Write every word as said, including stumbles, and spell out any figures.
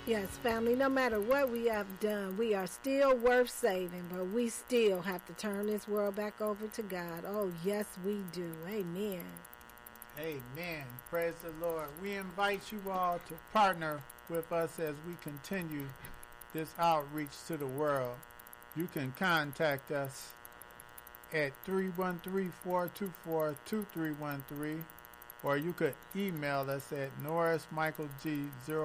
Yes, family, no matter what we have done, we are still worth saving, but we still have to turn this world back over to God. Oh, yes, we do. Amen. Amen. Praise the Lord. We invite you all to partner with us as we continue this outreach to the world. You can contact us at three one three, four two four, two three one three, or you could email us at norris michael g zero